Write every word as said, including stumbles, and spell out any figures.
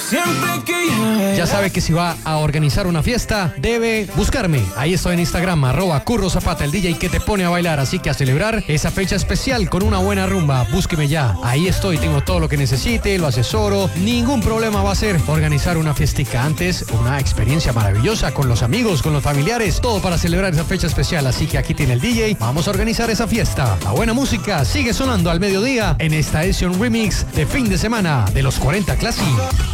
Siempre que llueve. Ya sabe que si va a organizar una fiesta, debe buscarme. Ahí estoy en Instagram, arroba Curro Zapata, el D J que te pone a bailar. Así que a celebrar esa fecha especial con una buena rumba, búsqueme ya. Ahí estoy, tengo todo lo que necesite, lo asesoro. Ningún problema va a ser organizar una fiestica. Antes, una experiencia maravillosa con los amigos, con los familiares, todo para celebrar esa fecha especial. Así que aquí tiene el D J, vamos a organizar esa fiesta. La buena música sigue sonando al mediodía en esta edición remix de fin de semana de los cuarenta Classic.